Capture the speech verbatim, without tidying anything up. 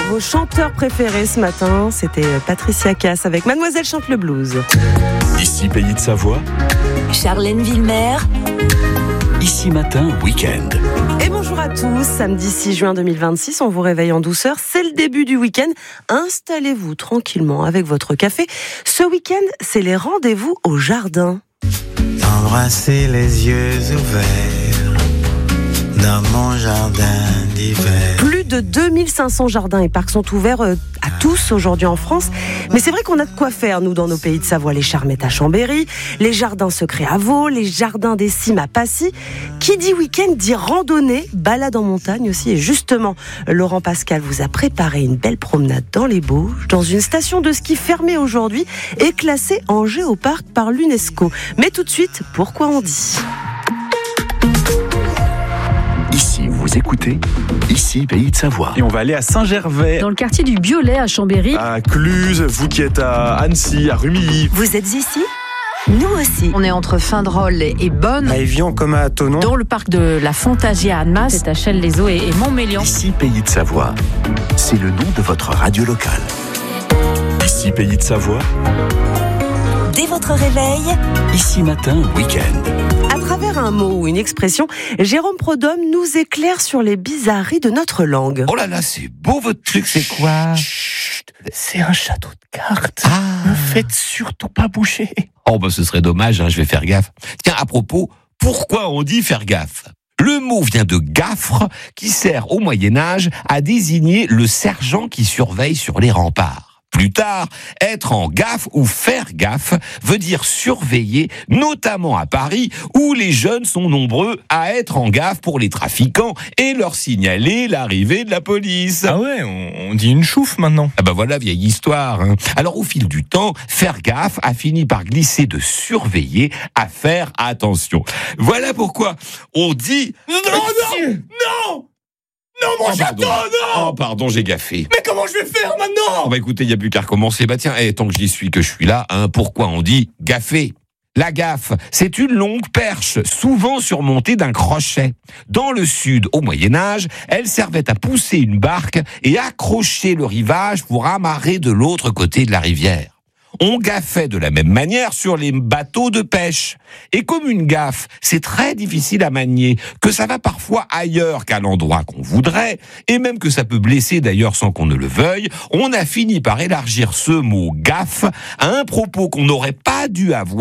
Vos chanteurs préférés ce matin, c'était Patricia Cass avec Mademoiselle chante le blues. Ici Pays de Savoie, Charlène Villemer. Ici Matin Week-end. Et bonjour à tous, samedi six juin deux mille vingt-six, on vous réveille en douceur, c'est le début du week-end. Installez-vous tranquillement avec votre café. Ce week-end, c'est les rendez-vous au jardin. Embrasser les yeux ouverts dans mon jardin d'hiver. Plus de deux mille cinq cents jardins et parcs sont ouverts à tous aujourd'hui en France. Mais c'est vrai qu'on a de quoi faire, nous, dans nos pays de Savoie. Les Charmettes à Chambéry, les jardins secrets à Vaud, les jardins des Cimes à Passy. Qui dit week-end dit randonnée, balade en montagne aussi. Et justement, Laurent Pascal vous a préparé une belle promenade dans les Bauges, dans une station de ski fermée aujourd'hui et classée en géoparc par l'UNESCO. Mais tout de suite, pourquoi on dit ? Ici, vous écoutez, ici Pays de Savoie. Et on va aller à Saint-Gervais, Dans le quartier du Biolay à Chambéry. à Cluse, vous qui êtes à Annecy, à Rumilly. Vous êtes ici ? Nous aussi. On est entre Fin-de-Rôle et Bonne. À Évian comme à Thonon. Dans le parc de la Fantasia à Annemasse, c'est à Chelles-les-Eaux et Montmélian. Ici Pays de Savoie, c'est le nom de votre radio locale. Ici Pays de Savoie, Dès votre réveil, ici Matin Week-end. À travers un mot ou une expression, Jérôme Prodhomme nous éclaire sur les bizarreries de notre langue. Oh là là, c'est beau votre truc, c'est quoi? Chut, c'est un château de cartes. Ah. Ne faites surtout pas bouger. Oh bah ce serait dommage, hein, je vais faire gaffe. Tiens, à propos, pourquoi on dit faire gaffe? Le mot vient de gaffre, qui sert au Moyen-Âge à désigner le sergent qui surveille sur les remparts. Plus tard, être en gaffe ou faire gaffe veut dire surveiller, notamment à Paris, où les jeunes sont nombreux à être en gaffe pour les trafiquants et leur signaler l'arrivée de la police. Ah ouais, on, on dit une chouffe maintenant. Ah bah voilà, vieille histoire. Hein. Alors au fil du temps, faire gaffe a fini par glisser de surveiller à faire attention. Voilà pourquoi on dit... Non, non, non Non, mon Oh, château, pardon. non Oh, pardon, j'ai gaffé. Mais comment je vais faire maintenant? Oh, bah écoutez, il n'y a plus qu'à recommencer. Bah tiens, eh, tant que j'y suis, que je suis là, hein, pourquoi on dit gaffer? La gaffe, c'est une longue perche, souvent surmontée d'un crochet. Dans le sud, au Moyen-Âge, elle servait à pousser une barque et accrocher le rivage pour amarrer de l'autre côté de la rivière. On gaffait de la même manière sur les bateaux de pêche. Et comme une gaffe, c'est très difficile à manier, que ça va parfois ailleurs qu'à l'endroit qu'on voudrait, et même que ça peut blesser d'ailleurs sans qu'on ne le veuille, on a fini par élargir ce mot gaffe à un propos qu'on n'aurait pas dû avoir